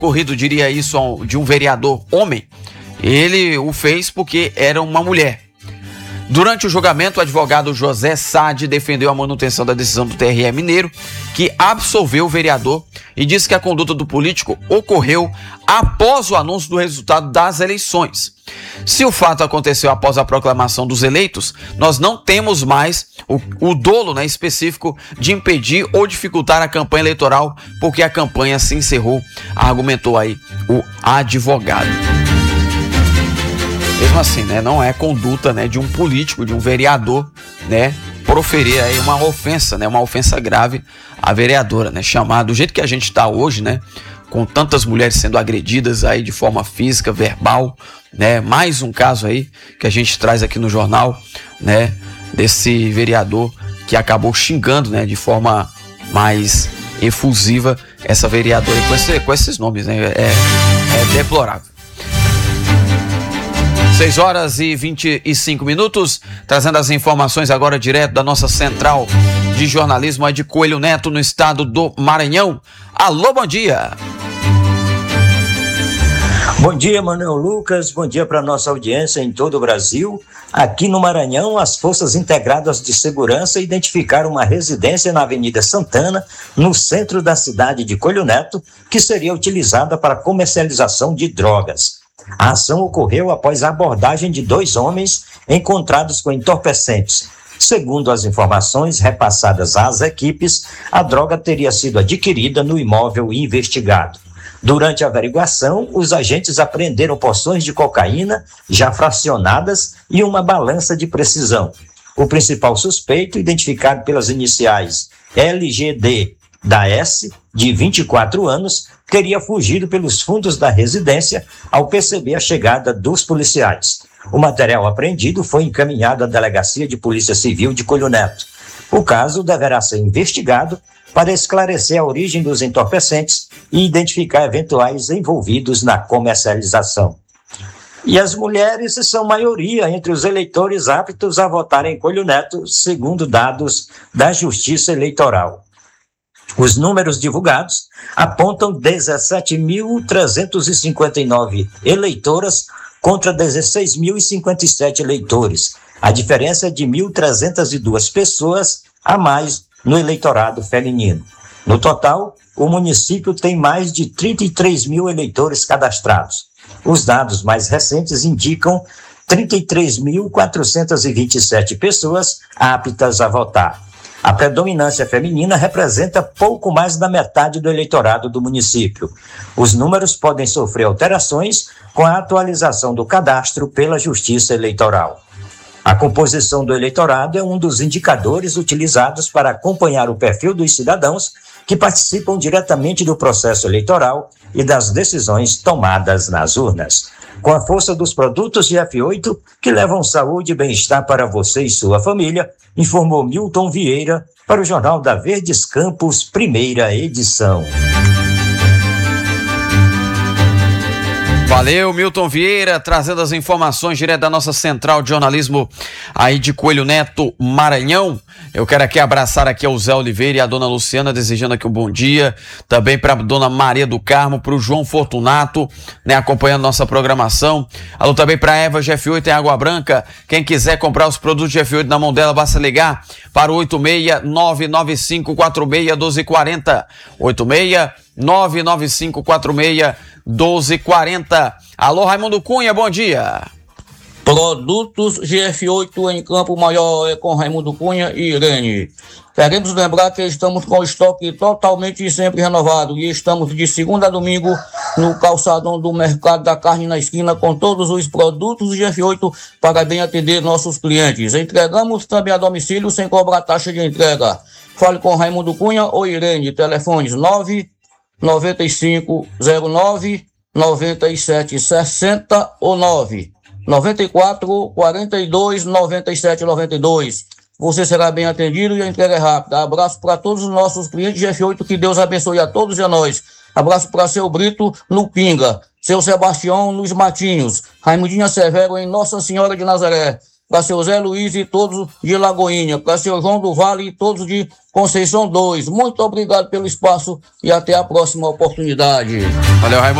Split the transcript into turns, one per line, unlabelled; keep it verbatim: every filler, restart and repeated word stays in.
ocorrido, diria isso, de um vereador homem, ele o fez porque era uma mulher. Durante o julgamento, o advogado José Sade defendeu a manutenção da decisão do T R E Mineiro, que absolveu o vereador e disse que a conduta do político ocorreu após o anúncio do resultado das eleições. Se o fato aconteceu após a proclamação dos eleitos, nós não temos mais o, o dolo, né, específico de impedir ou dificultar a campanha eleitoral, porque a campanha se encerrou, argumentou aí o advogado. Mesmo assim, né, não é conduta, né, de um político, de um vereador, né, proferir aí uma ofensa, né, uma ofensa grave à vereadora, né, chamar do jeito que a gente está hoje, né, com tantas mulheres sendo agredidas aí de forma física, verbal, né, mais um caso aí que a gente traz aqui no jornal, né, desse vereador que acabou xingando, né, de forma mais efusiva essa vereadora com, esse, com esses nomes, né, é, é deplorável. seis horas e vinte e cinco minutos, trazendo as informações agora direto da nossa central de jornalismo aí de Coelho Neto, no estado do Maranhão. Alô, bom dia!
Bom dia, Manuel Lucas, bom dia para a nossa audiência em todo o Brasil. Aqui no Maranhão, as Forças Integradas de Segurança identificaram uma residência na Avenida Santana, no centro da cidade de Coelho Neto, que seria utilizada para comercialização de drogas. A ação ocorreu após a abordagem de dois homens encontrados com entorpecentes. Segundo as informações repassadas às equipes, a droga teria sido adquirida no imóvel investigado. Durante a averiguação, os agentes apreenderam porções de cocaína já fracionadas e uma balança de precisão. O principal suspeito, identificado pelas iniciais L G D da S, de vinte e quatro anos, teria fugido pelos fundos da residência ao perceber a chegada dos policiais. O material apreendido foi encaminhado à Delegacia de Polícia Civil de Coelho Neto. O caso deverá ser investigado para esclarecer a origem dos entorpecentes e identificar eventuais envolvidos na comercialização. E as mulheres são maioria entre os eleitores aptos a votar em Coelho Neto, segundo dados da Justiça Eleitoral. Os números divulgados apontam dezessete mil trezentos e cinquenta e nove eleitoras contra dezesseis mil e cinquenta e sete eleitores. A diferença é de mil trezentas e duas pessoas a mais no eleitorado feminino. No total, o município tem mais de trinta e três mil eleitores cadastrados. Os dados mais recentes indicam trinta e três mil quatrocentas e vinte e sete pessoas aptas a votar. A predominância feminina representa pouco mais da metade do eleitorado do município. Os números podem sofrer alterações com a atualização do cadastro pela Justiça Eleitoral. A composição do eleitorado é um dos indicadores utilizados para acompanhar o perfil dos cidadãos que participam diretamente do processo eleitoral e das decisões tomadas nas urnas. Com a força dos produtos de F oito, que levam saúde e bem-estar para você e sua família, informou Milton Vieira para o Jornal da Verdes Campos, primeira edição.
Valeu, Milton Vieira, trazendo as informações direto da nossa central de jornalismo aí de Coelho Neto, Maranhão. Eu quero aqui abraçar aqui ao Zé Oliveira e a dona Luciana, desejando aqui um bom dia. Também para a dona Maria do Carmo, para o João Fortunato, né, acompanhando nossa programação. Alô também para a Eva G F oito em Água Branca. Quem quiser comprar os produtos G F oito na mão dela, basta ligar para o oito seis nove nove cinco quatro seis um dois quatro zero. oito seis nove nove cinco quatro seis um dois quatro zero. Alô, Raimundo Cunha, bom dia.
Produtos G F oito em Campo Maior é com Raimundo Cunha e Irene. Queremos lembrar que estamos com o estoque totalmente e sempre renovado e estamos de segunda a domingo no calçadão do Mercado da Carne na esquina com todos os produtos G F oito para bem atender nossos clientes. Entregamos também a domicílio sem cobrar taxa de entrega. Fale com Raimundo Cunha ou Irene, telefones nove nove cinco zero nove nove sete seis zero ou nove nove quatro quatro dois nove sete nove dois. Você será bem atendido e a entrega é rápida. Abraço para todos os nossos clientes G F oito, que Deus abençoe a todos e a nós. Abraço para seu Brito no Pinga, seu Sebastião nos Matinhos, Raimundinha Severo em Nossa Senhora de Nazaré para seu Zé Luiz e todos de Lagoinha, para seu João do Vale e todos de Conceição dois. Muito obrigado pelo espaço e até a próxima oportunidade.
Valeu, Raimundo.